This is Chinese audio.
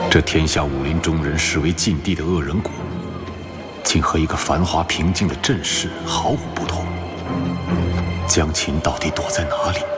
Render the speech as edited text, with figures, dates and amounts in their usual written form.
这天下武林中人视为禁地的恶人谷，竟和一个繁华平静的镇市毫无不同。江琴到底躲在哪里？